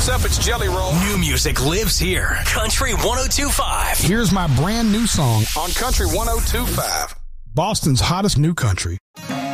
What's up? It's Jelly Roll. New music lives here. Country 102.5. Here's my brand new song On Country 102.5. Boston's hottest new country.